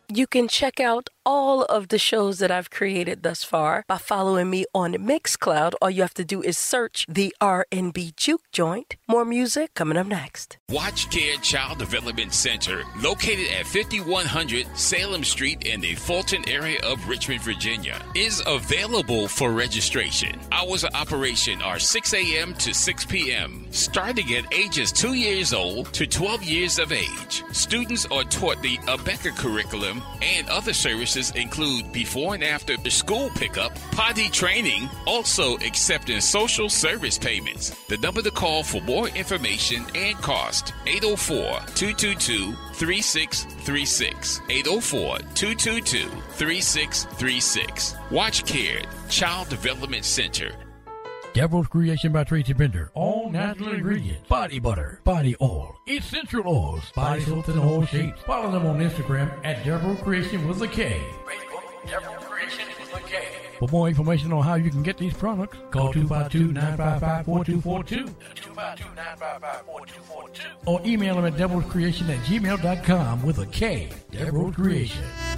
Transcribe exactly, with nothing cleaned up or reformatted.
You can check out all of the shows that I've created thus far by following me on Mixcloud. All you have to do is search the R and B Juke Joint. More music coming up next. Watch Care Child Development Center, located at fifty-one hundred Salem Street in the Fulton area of Richmond, Virginia, is available for registration. Hours of operation are six a.m. to six p.m., starting at ages two years old to twelve years of age. Students are taught the ABECA curriculum, and other services include before and after school pickup, potty training, also accepting social service payments. The number to call for more information and cost, eight oh four, two two two, three six three six, eight oh four, two two two, three six three six. Watch Care Child Development Center. Devil's Creation by Tracy Bender. All natural ingredients. Body butter, body oil, essential oils, body soaps in all shapes. Follow them on Instagram at Devil's Creation with a K. Facebook, Devil's Creation with a K. For more information on how you can get these products, call two five two, nine five five, four two four two, two five two, nine five five, four two four two, or email them at devilscreation at gmail dot com with a K. Devil's Creation.